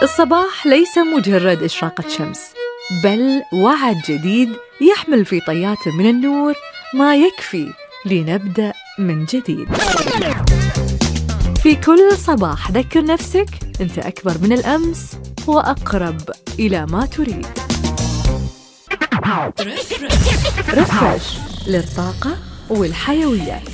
الصباح ليس مجرد إشراقة شمس، بل وعد جديد يحمل في طياته من النور ما يكفي لنبدأ من جديد. في كل صباح ذكر نفسك أنت أكبر من الأمس وأقرب إلى ما تريد. رفرش للطاقة والحيوية.